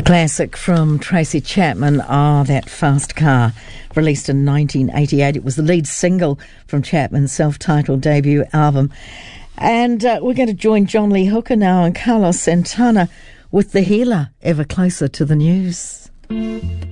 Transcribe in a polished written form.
Classic from Tracy Chapman, That Fast Car, released in 1988. It was the lead single from Chapman's self-titled debut album. And we're going to join John Lee Hooker now and Carlos Santana with The Healer, ever closer to the news.